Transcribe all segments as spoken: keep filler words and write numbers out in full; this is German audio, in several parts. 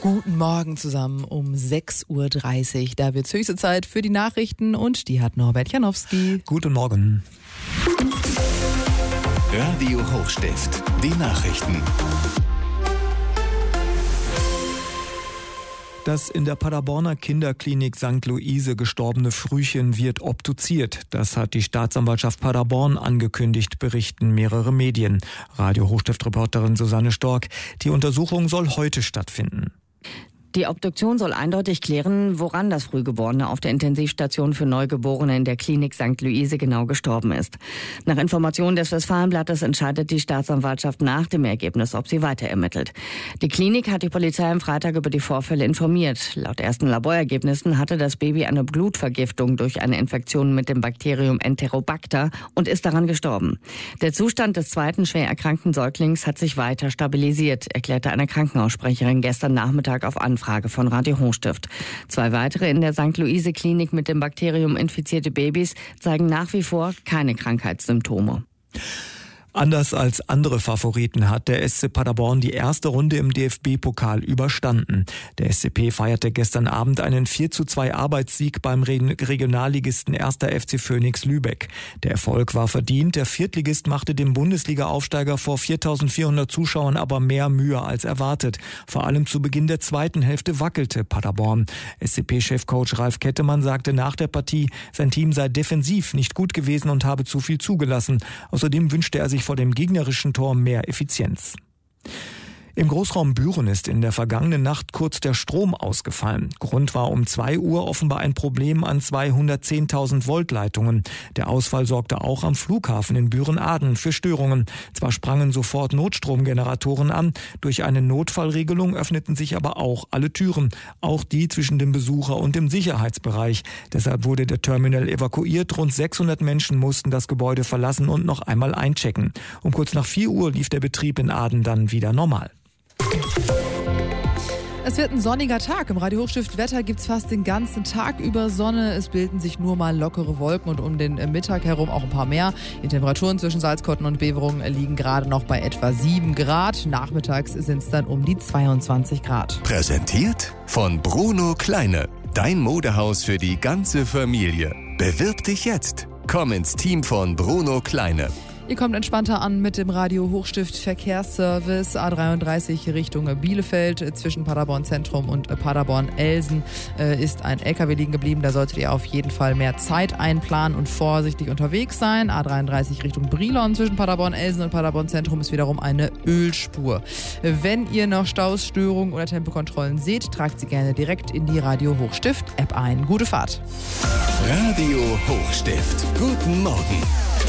Guten Morgen zusammen um sechs Uhr dreißig. Da wird es höchste Zeit für die Nachrichten und die hat Norbert Janowski. Guten Morgen. Radio Hochstift, die Nachrichten. Das in der Paderborner Kinderklinik Sankt Luise gestorbene Frühchen wird obduziert. Das hat die Staatsanwaltschaft Paderborn angekündigt, berichten mehrere Medien. Radio Hochstift-Reporterin Susanne Stork. Die Untersuchung soll heute stattfinden. Die Obduktion soll eindeutig klären, woran das Frühgeborene auf der Intensivstation für Neugeborene in der Klinik Sankt Luise genau gestorben ist. Nach Informationen des Westfalenblattes entscheidet die Staatsanwaltschaft nach dem Ergebnis, ob sie weiter ermittelt. Die Klinik hat die Polizei am Freitag über die Vorfälle informiert. Laut ersten Laborergebnissen hatte das Baby eine Blutvergiftung durch eine Infektion mit dem Bakterium Enterobacter und ist daran gestorben. Der Zustand des zweiten schwer erkrankten Säuglings hat sich weiter stabilisiert, erklärte eine Krankenhaussprecherin gestern Nachmittag auf Anfrage von Radio Hochstift. Zwei weitere in der Sankt Luise Klinik mit dem Bakterium infizierte Babys zeigen nach wie vor keine Krankheitssymptome. Anders als andere Favoriten hat der S C Paderborn die erste Runde im D F B-Pokal überstanden. Der S C P feierte gestern Abend einen vier zu zwei Arbeitssieg beim Regionalligisten erster F C Phönix Lübeck. Der Erfolg war verdient. Der Viertligist machte dem Bundesliga-Aufsteiger vor viertausendvierhundert Zuschauern aber mehr Mühe als erwartet. Vor allem zu Beginn der zweiten Hälfte wackelte Paderborn. S C P-Chefcoach Ralf Kettemann sagte nach der Partie, sein Team sei defensiv nicht gut gewesen und habe zu viel zugelassen. Außerdem wünschte er sich vor dem gegnerischen Tor mehr Effizienz. Im Großraum Büren ist in der vergangenen Nacht kurz der Strom ausgefallen. Grund war um zwei Uhr offenbar ein Problem an zwei hundertzehntausend Volt Leitungen. Der Ausfall sorgte auch am Flughafen in Büren-Aden für Störungen. Zwar sprangen sofort Notstromgeneratoren an, durch eine Notfallregelung öffneten sich aber auch alle Türen, auch die zwischen dem Besucher- und dem Sicherheitsbereich. Deshalb wurde der Terminal evakuiert. Rund sechshundert Menschen mussten das Gebäude verlassen und noch einmal einchecken. Um kurz nach vier Uhr lief der Betrieb in Aden dann wieder normal. Es wird ein sonniger Tag. Im Radio Hochstift Wetter gibt es fast den ganzen Tag über Sonne. Es bilden sich nur mal lockere Wolken und um den Mittag herum auch ein paar mehr. Die Temperaturen zwischen Salzkotten und Beverungen liegen gerade noch bei etwa sieben Grad. Nachmittags sind es dann um die zweiundzwanzig Grad. Präsentiert von Bruno Kleine. Dein Modehaus für die ganze Familie. Bewirb dich jetzt. Komm ins Team von Bruno Kleine. Ihr kommt entspannter an mit dem Radio Hochstift Verkehrsservice A dreiunddreißig Richtung Bielefeld. Zwischen Paderborn Zentrum und Paderborn-Elsen äh, ist ein L K W liegen geblieben. Da solltet ihr auf jeden Fall mehr Zeit einplanen und vorsichtig unterwegs sein. A dreiunddreißig Richtung Brilon zwischen Paderborn-Elsen und Paderborn Zentrum ist wiederum eine Ölspur. Wenn ihr noch Staus, Störungen oder Tempokontrollen seht, tragt sie gerne direkt in die Radio Hochstift App ein. Gute Fahrt. Radio Hochstift. Guten Morgen.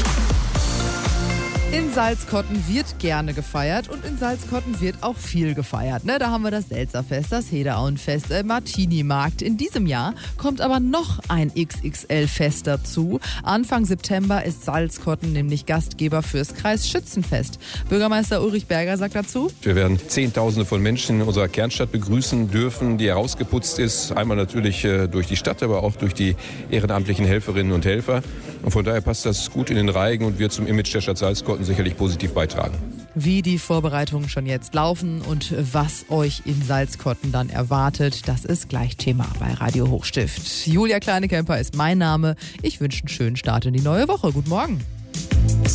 In Salzkotten wird gerne gefeiert und in Salzkotten wird auch viel gefeiert. Ne? Da haben wir das Selzerfest, das Hederaunfest, äh, Martini-Markt. In diesem Jahr kommt aber noch ein X X L-Fest dazu. Anfang September ist Salzkotten nämlich Gastgeber fürs Kreisschützenfest. Bürgermeister Ulrich Berger sagt dazu: Wir werden Zehntausende von Menschen in unserer Kernstadt begrüßen dürfen, die herausgeputzt ist. Einmal natürlich äh, durch die Stadt, aber auch durch die ehrenamtlichen Helferinnen und Helfer. Und von daher passt das gut in den Reigen und wird zum Image der Stadt Salzkotten sicherlich positiv beitragen. Wie die Vorbereitungen schon jetzt laufen und was euch in Salzkotten dann erwartet, das ist gleich Thema bei Radio Hochstift. Julia Kleinekemper ist mein Name. Ich wünsche einen schönen Start in die neue Woche. Guten Morgen.